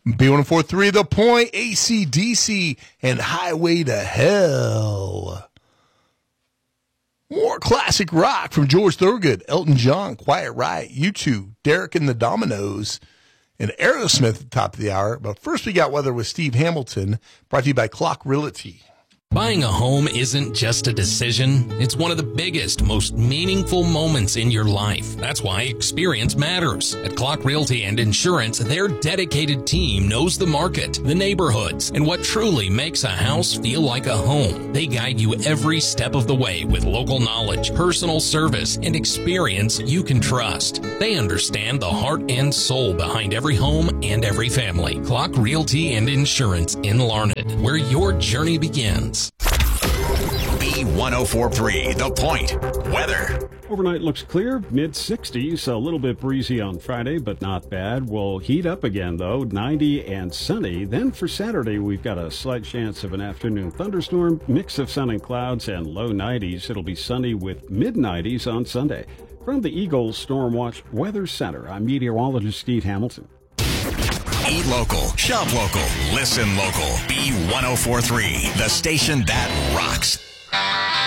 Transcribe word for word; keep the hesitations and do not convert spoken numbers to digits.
B one four three The Point, A C D C, and Highway to Hell. More classic rock from George Thorogood, Elton John, Quiet Riot, U two, Derek and the Dominoes, and Aerosmith at the top of the hour. But first we got Weather with Steve Hamilton, brought to you by Clock Realty. Buying a home isn't just a decision. It's one of the biggest, most meaningful moments in your life. That's why experience matters. At Clock Realty and Insurance, their dedicated team knows the market, the neighborhoods, and what truly makes a house feel like a home. They guide you every step of the way with local knowledge, personal service, and experience you can trust. They understand the heart and soul behind every home and every family. Clock Realty and Insurance in Larned, where your journey begins. B one oh four three The Point. Weather. Overnight looks clear, mid sixties, a little bit breezy on Friday, but not bad. We'll heat up again, though, ninety and sunny. Then for Saturday, we've got a slight chance of an afternoon thunderstorm, mix of sun and clouds, and low nineties. It'll be sunny with mid nineties on Sunday. From the Eagle Storm Watch Weather Center, I'm meteorologist Steve Hamilton. Eat local, shop local, listen local. B one oh four three, the station that rocks.